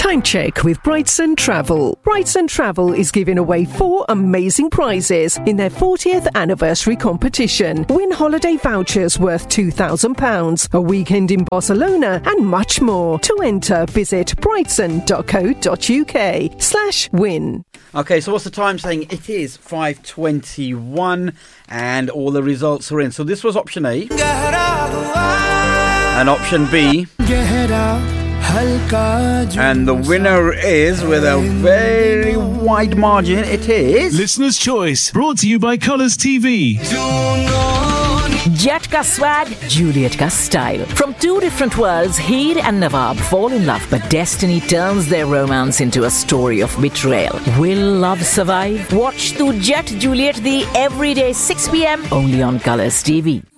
Time check with Brightson Travel. Brightson Travel is giving away 4 amazing prizes in their 40th anniversary competition. Win holiday vouchers worth £2,000, a weekend in Barcelona, and much more. To enter, visit brightson.co.uk/win. Okay, so what's the time saying? It is 5:21 and all the results are in. So this was option A. And option B. And the winner is, with a very wide margin, it is... Listener's Choice, brought to you by Colours TV. Jet ka swag, Juliet ka style. From two different worlds, Heer and Nawab fall in love, but destiny turns their romance into a story of betrayal. Will love survive? Watch to Jet Juliet the everyday 6 p.m. only on Colours TV.